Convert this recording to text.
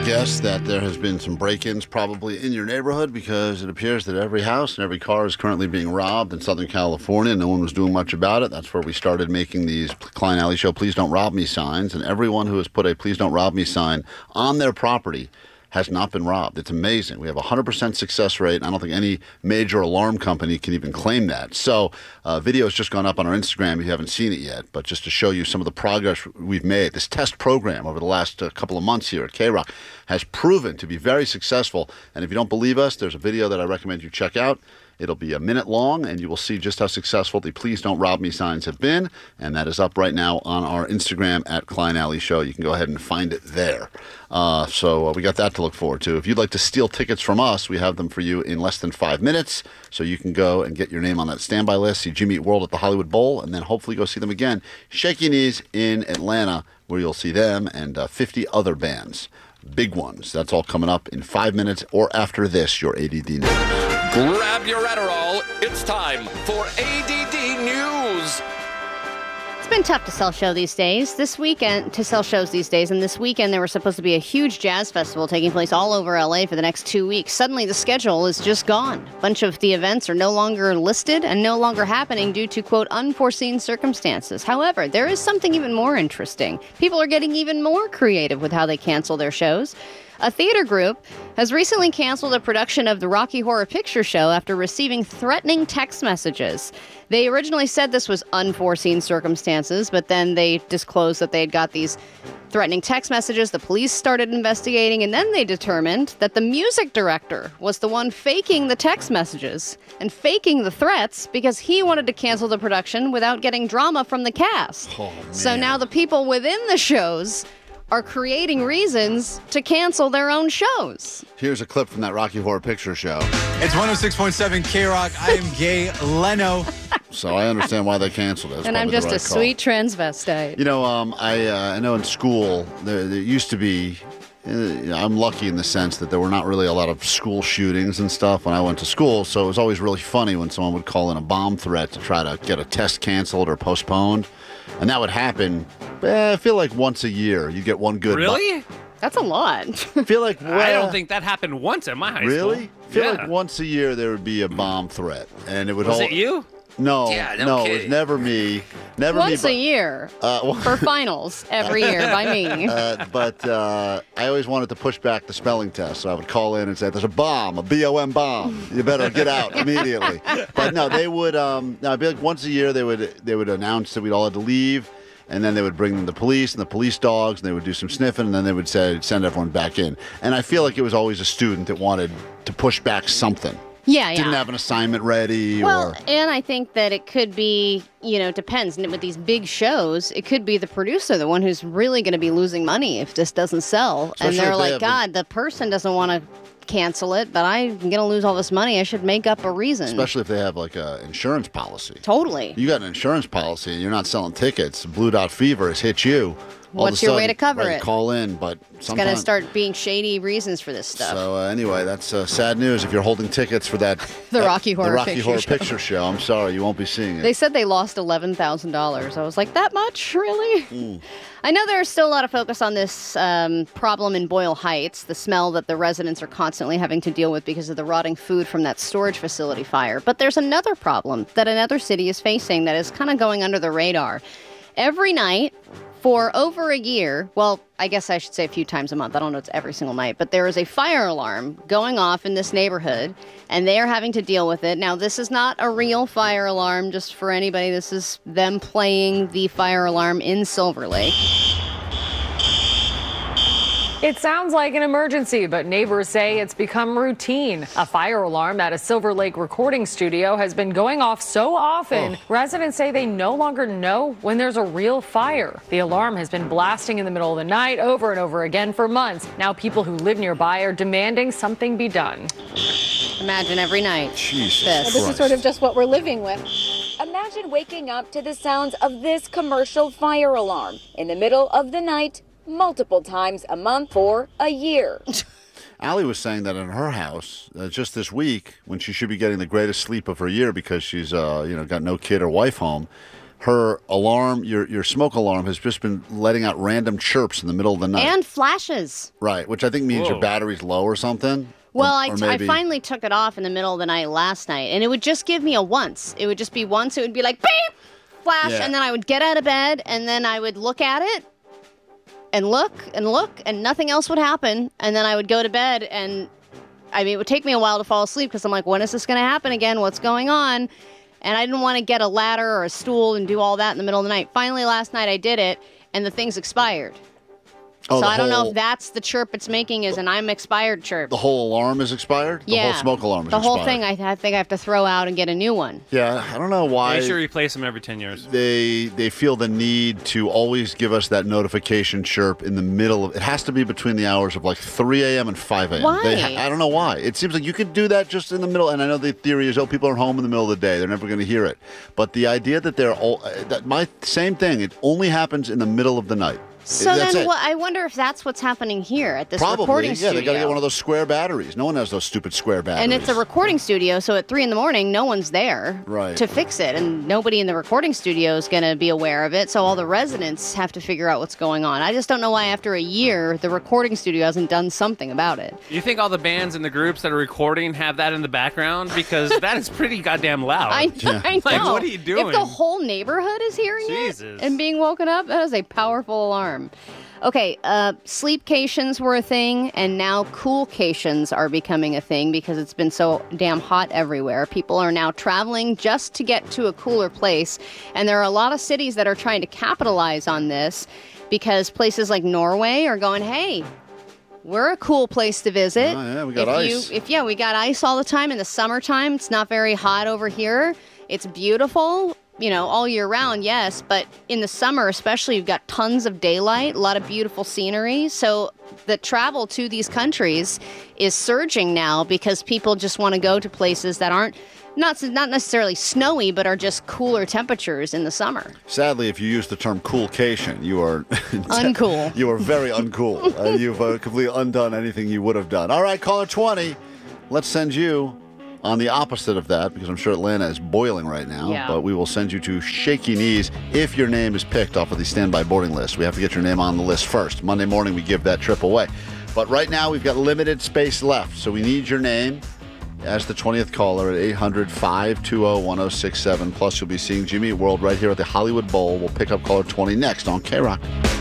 guess that there has been some break-ins probably in your neighborhood because it appears that every house and every car is currently being robbed in Southern California. No one was doing much about it. That's where we started making these Klein Alley Show Please Don't Rob Me signs. And everyone who has put a Please Don't Rob Me sign on their property has not been robbed. It's amazing. We have a 100% success rate. I don't think any major alarm company can even claim that. So video has just gone up on our Instagram if you haven't seen it yet. But just to show you some of the progress we've made, this test program over the last couple of months here at K-Rock has proven to be very successful. And if you don't believe us, there's a video that I recommend you check out. It'll be a minute long, and you will see just how successful the Please Don't Rob Me signs have been. And that is up right now on our Instagram at Klein Alley Show. You can go ahead and find it there. So we got that to look forward to. If you'd like to steal tickets from us, we have them for you in less than 5 minutes. So you can go and get your name on that standby list, see Jimmy Eat World at the Hollywood Bowl, and then hopefully go see them again. Shake Your Knees in Atlanta, where you'll see them and 50 other bands. Big ones. That's all coming up in 5 minutes or after this, your ADD News. Grab your Adderall. It's time for ADD News. It's been tough to sell shows these days. And this weekend there was supposed to be a huge jazz festival taking place all over LA for the next 2 weeks. Suddenly the schedule is just gone. A bunch of the events are no longer listed and no longer happening due to, quote, unforeseen circumstances. However, there is something even more interesting. People are getting even more creative with how they cancel their shows. A theater group has recently canceled a production of the Rocky Horror Picture Show after receiving threatening text messages. They originally said this was unforeseen circumstances, but then they disclosed that they had got these threatening text messages. The police started investigating, and then they determined that the music director was the one faking the text messages and faking the threats because he wanted to cancel the production without getting drama from the cast. Oh, man. So now the people within the shows are creating reasons to cancel their own shows. Here's a clip from that Rocky Horror Picture Show. It's 106.7 K-Rock. I am Gay Leno. So I understand why they canceled it. That's And I'm probably the just a right call. sweet transvestite. You know, I know in school there used to be. I'm lucky in the sense that there were not really a lot of school shootings and stuff when I went to school. So it was always really funny when someone would call in a bomb threat to try to get a test canceled or postponed, and that would happen. I feel like once a year you get one good. Really? That's a lot. I feel like I don't think that happened once at my high school. Really? I feel Yeah. like once a year there would be a bomb threat, and it would Was it you? No, Yeah, no no, it was kidding. never me. Never Once me. a year Well, for finals every year by me. but I always wanted to push back the spelling test, so I would call in and say, "There's a bomb, a BOM bomb. You better get out immediately." But no, they would. No, I'd be like once a year they would announce that we'd all had to leave, and then they would bring in the police and the police dogs, and they would do some sniffing, and then they would send everyone back in. And I feel like it was always a student that wanted to push back something. Yeah. Didn't have an assignment ready, Well, and I think that it could be, depends. And with these big shows, it could be the producer, the one who's really going to be losing money if this doesn't sell. Especially and they're if they like, have God, the person doesn't want to cancel it, but I'm going to lose all this money. I should make up a reason. especially if they have like an insurance policy. Totally. You got an insurance policy and you're not selling tickets. Blue Dot Fever has hit you. All of What's a your way sudden, to cover right, it? Call in, but It's going to sometimes. start being shady reasons for this stuff. So anyway, that's sad news. If you're holding tickets for that, The Rocky Horror Rocky Picture Horror Show. Picture Show, I'm sorry, you won't be seeing it. They said they lost $11,000. I was like, that much? Really? I know there's still a lot of focus on this problem in Boyle Heights, the smell that the residents are constantly having to deal with because of the rotting food from that storage facility fire. But there's another problem that another city is facing that is kind of going under the radar. Every night for over a year, well, I guess I should say a few times a month. I don't know if it's every single night, but there is a fire alarm going off in this neighborhood, and they are having to deal with it. Now, this is not a real fire alarm, just for anybody. This is them playing the fire alarm in Silver Lake. It sounds like an emergency, but neighbors say it's become routine. A fire alarm at a Silver Lake recording studio has been going off so often, residents say they no longer know when there's a real fire. The alarm has been blasting in the middle of the night over and over again for months. Now people who live nearby are demanding something be done. Imagine every night. Jesus This. This is sort of just what we're living with. Imagine waking up to the sounds of this commercial fire alarm in the middle of the night, multiple times a month for a year. Allie was saying that in her house, just this week, when she should be getting the greatest sleep of her year because she's, got no kid or wife home, her alarm, your smoke alarm, has just been letting out random chirps in the middle of the night. And flashes. Right, which I think means your battery's low or something. Well, or I finally took it off in the middle of the night last night, and it would just give me a once. It would just be once. It would be like, beep, flash, and then I would get out of bed, and then I would look at it, and look, and nothing else would happen. And then I would go to bed, and, I mean, it would take me a while to fall asleep, because I'm like, when is this going to happen again? What's going on? And I didn't want to get a ladder or a stool and do all that in the middle of the night. Finally, last night I did it, and the thing's expired. Oh, so I don't know if that's the chirp it's making is an I'm expired chirp. The whole alarm is expired? The whole smoke alarm is expired? The whole thing, I think I have to throw out and get a new one. Yeah, I don't know why. They should replace them every 10 years. They feel the need to always give us that notification chirp in the middle of... It has to be between the hours of like 3 a.m. and 5 a.m. Why? I don't know why. It seems like you could do that just in the middle. And I know the theory is, people are home in the middle of the day. They're never going to hear it. But the idea that they're all... my same thing. It only happens in the middle of the night. So then I wonder if that's what's happening here at this recording studio. Yeah, they got to get one of those square batteries. No one has those stupid square batteries. And it's a recording studio, so at 3 in the morning, no one's there to fix it. And nobody in the recording studio is going to be aware of it, so all the residents have to figure out what's going on. I just don't know why after a year, the recording studio hasn't done something about it. You think all the bands and the groups that are recording have that in the background? Because that is pretty goddamn loud. I know. Like, what are you doing? If the whole neighborhood is hearing it and being woken up, that is a powerful alarm. Okay, sleepcations were a thing, and now coolcations are becoming a thing because it's been so damn hot everywhere. People are now traveling just to get to a cooler place, and there are a lot of cities that are trying to capitalize on this because places like Norway are going, hey, we're a cool place to visit. Oh, yeah, we got ice. We got ice all the time in the summertime. It's not very hot over here. It's beautiful. All year round, yes, but in the summer especially, you've got tons of daylight, a lot of beautiful scenery. So the travel to these countries is surging now because people just want to go to places that aren't not necessarily snowy, but are just cooler temperatures in the summer. Sadly, if you use the term coolcation, you are uncool. You are very uncool. You've completely undone anything you would have done. All right, caller 20. Let's send you on the opposite of that, because I'm sure Atlanta is boiling right now. Yeah. But we will send you to Shaky Knees if your name is picked off of the standby boarding list. We have to get your name on the list first. Monday morning, we give that trip away. But right now, we've got limited space left, so we need your name as the 20th caller at 800-520-1067. Plus, you'll be seeing Jimmy Eat World right here at the Hollywood Bowl. We'll pick up caller 20 next on K-Rock.